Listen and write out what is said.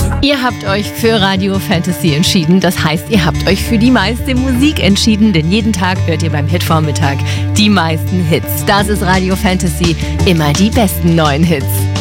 Ihr habt euch für Radio Fantasy entschieden. Das heißt, ihr habt euch für die meiste Musik entschieden, denn jeden Tag hört ihr beim Hitvormittag die meisten Hits. Das ist Radio Fantasy, immer die besten neuen Hits.